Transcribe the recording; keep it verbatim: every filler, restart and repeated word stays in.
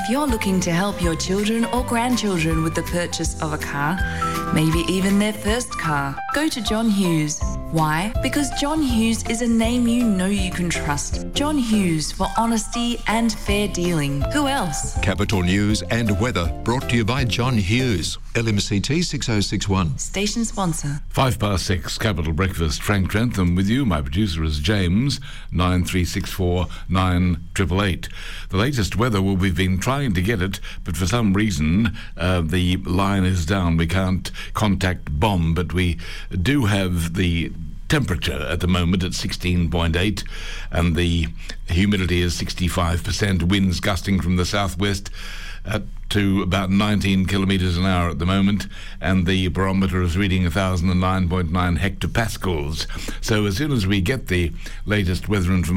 you're looking to help your children or grandchildren with the purchase of a car, maybe even their first car, go to John Hughes. Why? Because John Hughes is a name you know you can trust. John Hughes, for honesty and fair dealing. Who else? Capital News and weather brought to you by John Hughes. L M C T six oh six one. Station sponsor. Five past six, Capital Breakfast. Frank Trentham with you. My producer is James, nine three six four nine eight eight eight. The latest weather, well, we've been trying to get it, but for some reason uh, the line is down. We can't contact B O M, but we do have the temperature at the moment at sixteen point eight, and the humidity is sixty-five percent, winds gusting from the southwest at to about nineteen kilometres an hour at the moment, and the barometer is reading one thousand nine point nine hectopascals. So as soon as we get the latest weather information